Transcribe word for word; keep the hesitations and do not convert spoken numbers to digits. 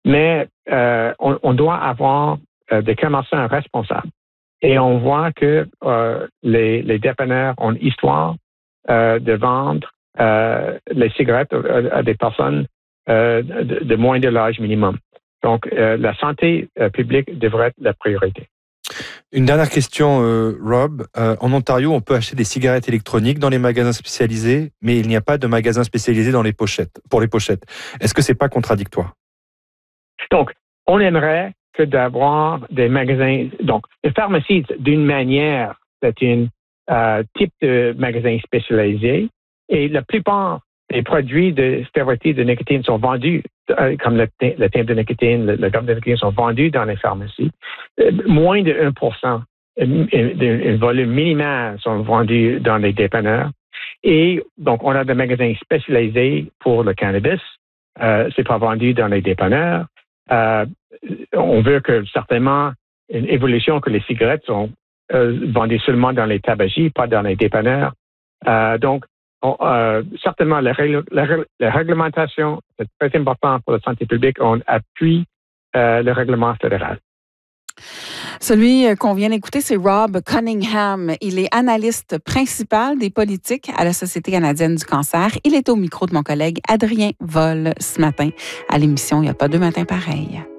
mais euh, on, on doit avoir euh, des commerçants responsables. Et on voit que euh, les, les dépanneurs ont une histoire euh, de vendre euh, les cigarettes à, à des personnes euh, de, de moins de l'âge minimum. Donc, euh, la santé euh, publique devrait être la priorité. Une dernière question, euh, Rob. Euh, en Ontario, on peut acheter des cigarettes électroniques dans les magasins spécialisés, mais il n'y a pas de magasin spécialisé dans les pochettes, pour les pochettes. Est-ce que c'est pas contradictoire? Donc, on aimerait que d'avoir des magasins. Donc, les pharmacies, d'une manière, c'est un euh, type de magasin spécialisé, et la plupart des produits de stéroïdes de nicotine sont vendus, euh, comme le, le thym de nicotine, le, le gomme de nicotine sont vendus dans les pharmacies. Euh, moins de un pour cent, un volume minimal sont vendus dans les dépanneurs. Et donc, on a des magasins spécialisés pour le cannabis. Euh, c'est pas vendu dans les dépanneurs. Euh, on veut que certainement une évolution que les cigarettes sont euh, vendues seulement dans les tabagies, pas dans les dépanneurs. Euh, donc, on, euh, certainement, la, règle, la, la réglementation, c'est très important pour la santé publique. On appuie euh, le règlement fédéral. Celui qu'on vient d'écouter, c'est Rob Cunningham. Il est analyste principal des politiques à la Société canadienne du cancer. Il est au micro de mon collègue Adrien Vol ce matin à l'émission Il n'y a pas deux matins pareils.